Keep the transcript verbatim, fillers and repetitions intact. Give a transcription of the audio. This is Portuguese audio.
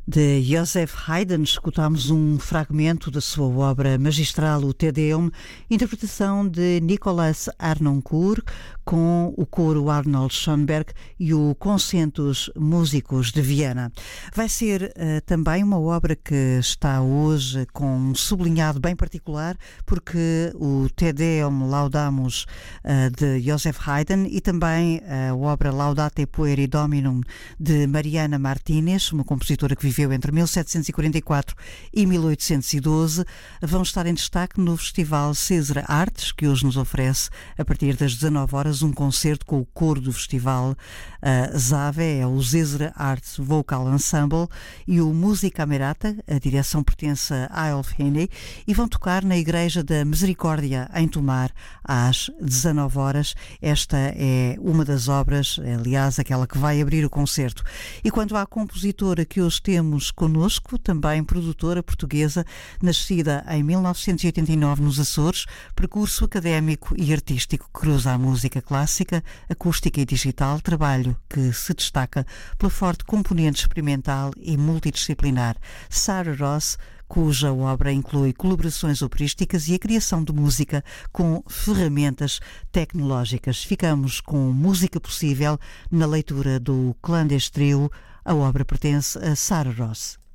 De Joseph Haydn, escutámos um fragmento da sua obra magistral, o Te Deum, interpretação de Nicolas Harnoncourt, com o coro Arnold Schoenberg e o Concertos Músicos de Viena. Vai ser uh, também uma obra que está hoje com um sublinhado bem particular, porque o Te Deum Laudamus uh, de Joseph Haydn e também a obra Laudate Pueri Dominum de Mariana Martínez, uma compositora que viveu entre mil setecentos e quarenta e quatro e mil oitocentos e doze, vão estar em destaque no Festival César Artes, que hoje nos oferece, a partir das dezanove horas, um concerto com o coro do festival uh, Zave, é o César Arts Vocal Ensemble, e o Música Camerata, a direção pertence a Ailf Heney, e vão tocar na Igreja da Misericórdia, em Tomar, às dezanove horas. Esta é uma das obras, aliás, aquela que vai abrir o concerto. E quanto à compositora que hoje temos connosco, também produtora portuguesa, nascida em mil novecentos e oitenta e nove nos Açores, percurso académico e artístico que cruza a música clássica, acústica e digital, trabalho que se destaca pela forte componente experimental e multidisciplinar. Sarah Ross, cuja obra inclui colaborações operísticas e a criação de música com ferramentas tecnológicas. Ficamos com Música Possível na leitura do Clandestrio. A obra pertence a Sarah Ross.